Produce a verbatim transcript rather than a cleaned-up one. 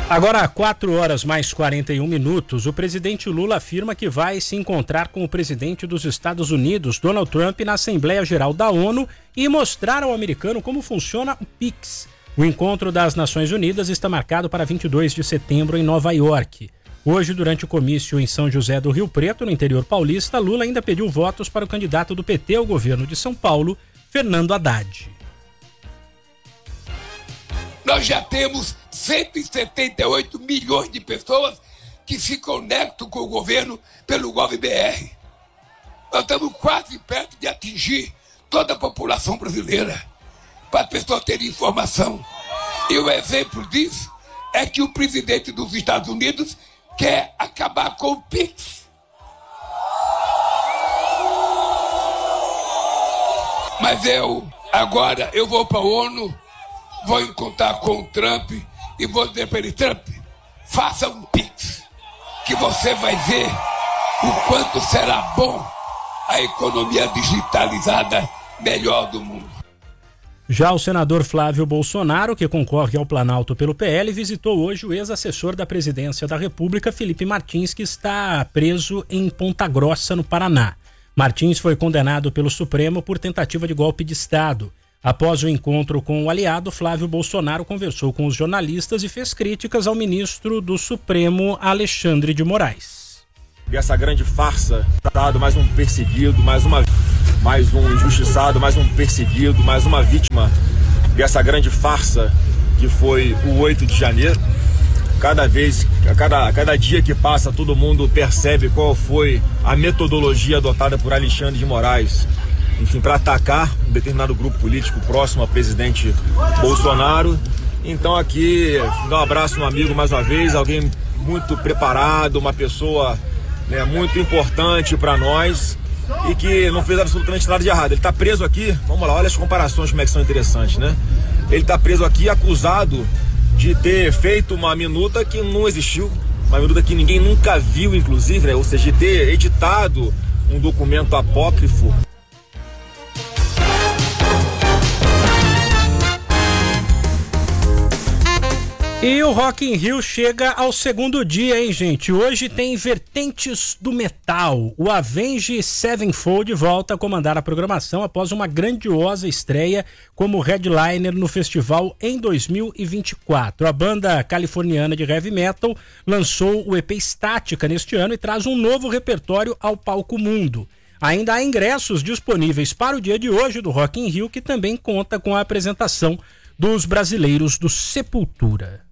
Agora, quatro horas mais quarenta e um minutos, o presidente Lula afirma que vai se encontrar com o presidente dos Estados Unidos, Donald Trump, na Assembleia Geral da ONU e mostrar ao americano como funciona o Pix. O encontro das Nações Unidas está marcado para vinte e dois de setembro em Nova York. Hoje, durante o comício em São José do Rio Preto, no interior paulista, Lula ainda pediu votos para o candidato do P T ao governo de São Paulo, Fernando Haddad. Nós já temos cento e setenta e oito milhões de pessoas que se conectam com o governo pelo GovBR. Nós estamos quase perto de atingir toda a população brasileira, para as pessoas terem informação. E o exemplo disso é que o presidente dos Estados Unidos quer acabar com o Pix. Mas eu, agora, eu vou para a ONU, vou encontrar com o Trump e vou dizer para ele: Trump, faça um Pix, que você vai ver o quanto será bom a economia digitalizada melhor do mundo. Já o senador Flávio Bolsonaro, que concorre ao Planalto pelo P L, visitou hoje o ex-assessor da Presidência da República, Felipe Martins, que está preso em Ponta Grossa, no Paraná. Martins foi condenado pelo Supremo por tentativa de golpe de Estado. Após o encontro com o aliado, Flávio Bolsonaro conversou com os jornalistas e fez críticas ao ministro do Supremo, Alexandre de Moraes. E essa grande farsa, tratado mais um perseguido, mais uma, mais um injustiçado, mais um perseguido, mais uma vítima dessa grande farsa que foi o oito de janeiro. Cada vez, a cada, a cada dia que passa, todo mundo percebe qual foi a metodologia adotada por Alexandre de Moraes, enfim, para atacar um determinado grupo político próximo ao presidente Bolsonaro. Então aqui, dar um abraço no amigo mais uma vez, alguém muito preparado, uma pessoa, né, muito importante para nós e que não fez absolutamente nada de errado. Ele está preso aqui, vamos lá, olha as comparações como é que são interessantes, né? Ele está preso aqui acusado de ter feito uma minuta que não existiu, uma minuta que ninguém nunca viu, inclusive, né? Ou seja, de ter editado um documento apócrifo. E o Rock in Rio chega ao segundo dia, hein, gente? Hoje tem Vertentes do Metal. O Avenged Sevenfold volta a comandar a programação após uma grandiosa estreia como headliner no festival em dois mil e vinte e quatro. A banda californiana de heavy metal lançou o E P Estática neste ano e traz um novo repertório ao palco mundo. Ainda há ingressos disponíveis para o dia de hoje do Rock in Rio, que também conta com a apresentação dos brasileiros do Sepultura.